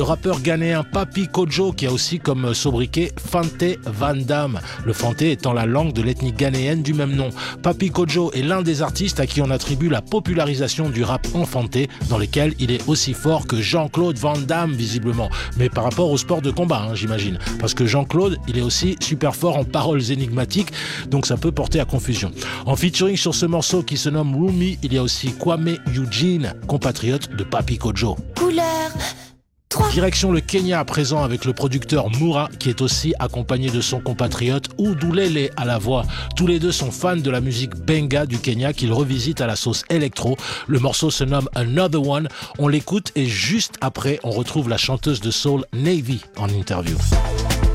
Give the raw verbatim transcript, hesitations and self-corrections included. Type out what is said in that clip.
Le rappeur ghanéen Papy Kojo qui a aussi comme sobriquet Fanté Van Damme, le Fanté étant la langue de l'ethnie ghanéenne du même nom. Papy Kojo est l'un des artistes à qui on attribue la popularisation du rap enfanté, dans lequel il est aussi fort que Jean-Claude Van Damme visiblement, mais par rapport au sport de combat hein, j'imagine, parce que Jean-Claude il est aussi super fort en paroles énigmatiques, donc ça peut porter à confusion. En featuring sur ce morceau qui se nomme Rumi, il y a aussi Kwame Eugene, compatriote de Papy Kojo. Couleur trois. Direction le Kenya à présent avec le producteur Moura qui est aussi accompagné de son compatriote Oudulele à la voix. Tous les deux sont fans de la musique benga du Kenya qu'ils revisitent à la sauce électro. Le morceau se nomme Another One. On l'écoute et juste après on retrouve la chanteuse de soul Navy en interview.